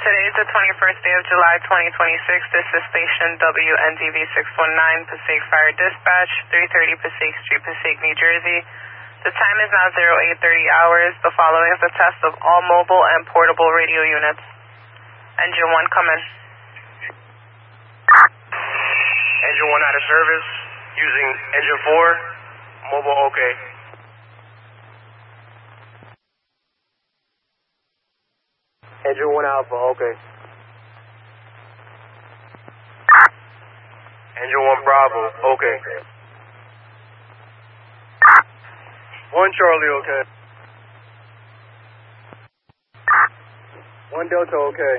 Today's the 21st day of July 2026. This is station WNDV 619, Passaic Fire Dispatch, 330 Passaic Street, Passaic, New Jersey. The time is now 0830 hours. The following is a test of all mobile and portable radio units. Engine 1, come in. Engine 1 out of service. Using engine 4. Mobile okay. Engine 1 Alpha, okay. Engine 1 Bravo, okay. 1 Charlie, okay. 1 Delta, okay.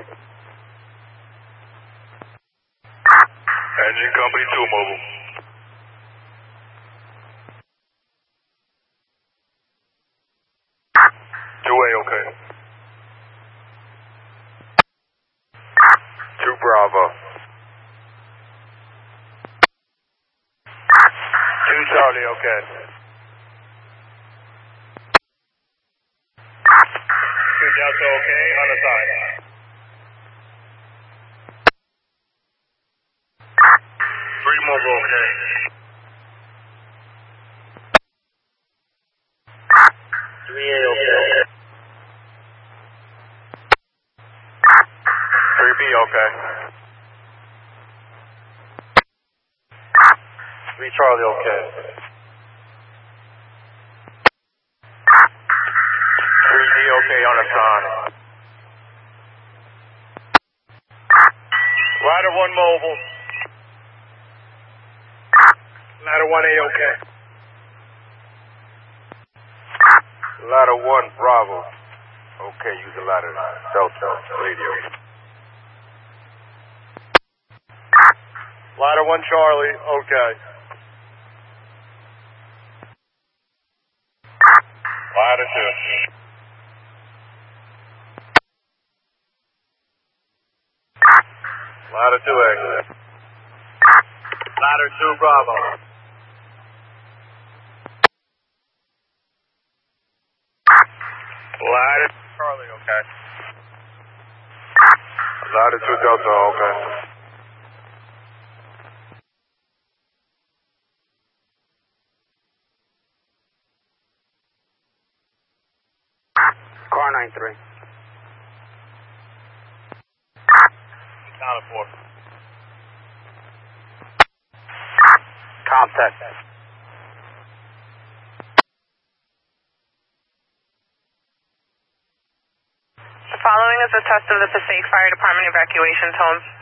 Engine Company 2 mobile. 2A, okay. 2 Bravo. 2 Charlie, okay. 2 Delta, okay, on the side. 3 mobile, okay. 3A, okay. 3B, okay. 3 Charlie, okay. 3D, okay, on the sign. Ladder 1 mobile. Ladder 1A, okay. Ladder 1 Bravo. Okay, use the ladder. Delta radio. Ladder 1 Charlie, okay. Ladder 2. Ladder 2A. Ladder 2 Bravo. Ladder Charlie, okay. Ladder 2 Delta, okay. Car 93. Down to 4. Contact. The following is a test of the Passaic Fire Department evacuation tone.